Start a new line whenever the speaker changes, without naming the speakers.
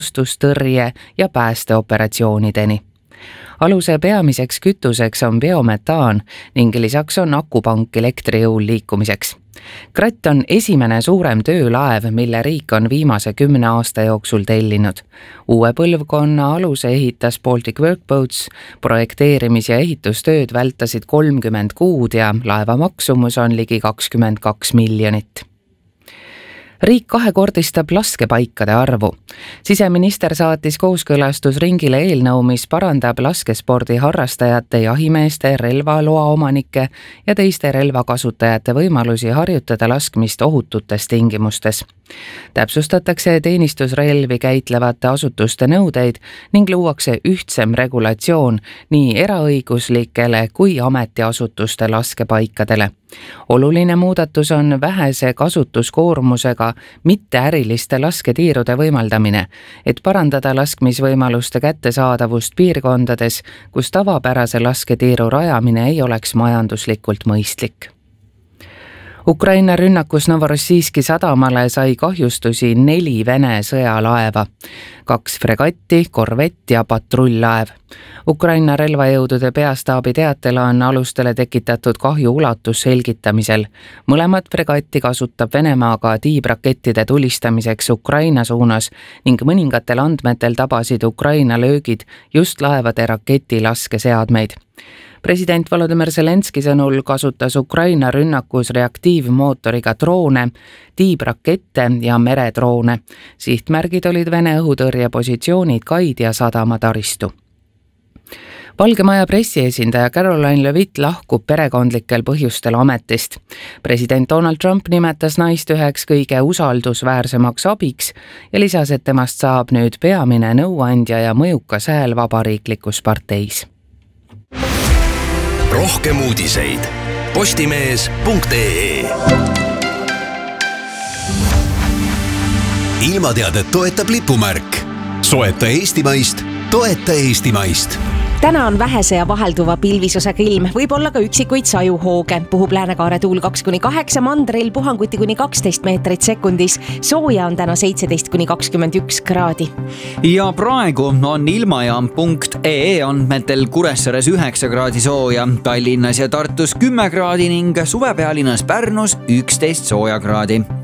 reostustõrje ja päästeoperatsioonideni. Aluse peamiseks kütuseks on biometaan ning lisaks on akupank elektrijõul liikumiseks. Kratt on esimene suurem töölaev, mille riik on viimase 10 aasta jooksul tellinud. Uue põlvkonna aluse ehitas Baltic Workboats, projekteerimis- ja ehitustööd vältasid 30 kuud ja laeva maksumus on ligi 22 miljonit. Riik kahekordistab laskepaikade arvu. Siseminister saatis kooskõlastusringile eelnõu, mis parandab laskespordi harrastajate, jahimeeste, relvaloa omanike ja teiste relvakasutajate võimalusi harjutada laskmist ohututes tingimustes. Täpsustatakse teenistusrelvi käitlevate asutuste nõudeid ning luuakse ühtsem regulatsioon nii eraõiguslikele kui ametiasutuste laskepaikadele. Oluline muudatus on vähese kasutuskoormusega mitteäriliste lasketiirude võimaldamine, et parandada laskmisvõimaluste kättesaadavust piirkondades, kus tavapärase lasketiiru rajamine ei oleks majanduslikult mõistlik. Ukraina rünnakus Novorossijski sadamale sai kahjustusi 4 Vene sõjalaeva, 2 fregatti, korvett ja patrull-laev. Ukraina relvajõudude peastaabi teatel on alustele tekitatud kahju ulatus selgitamisel. Mõlemat fregatti kasutab Venemaa ka tiibrakettide tulistamiseks Ukraina suunas ning mõningatel andmetel tabasid Ukraina löögid just laevade raketilaskeseadmeid. President Volodymyr Zelenski sõnul kasutas Ukraina rünnakus reaktiivmootoriga droone, tiibrakette ja meredroone. Sihtmärgid olid Vene õhutõrjepositsioonid, kaid ja sadamataristu. Valge Maja pressiesindaja Caroline Levitt lahkub perekondlikel põhjustel ametist. President Donald Trump nimetas naist üheks kõige usaldusväärsemaks abiks ja lisas, et temast saab nüüd peamine nõuandja ja mõjukas hääl vabariiklikus parteis.
Rohkem uudiseid postimees.ee. Ilmateadet toetab lipumärk. Soeta eestimaist, toeta eestimaist.
Täna on vähese ja vahelduva pilvisusega ilm, võib olla ka üksikuid sajuhooge. Puhub läänekaare tuul 2-8, mandril puhanguti kuni 12 meetrit sekundis. Sooja on täna 17-21 kraadi.
Ja praegu on ilmajaam.ee andmetel Kuressaares 9 kraadi sooja, Tallinnas ja Tartus 10 kraadi ning suvepealinnas Pärnus 11 sooja kraadi.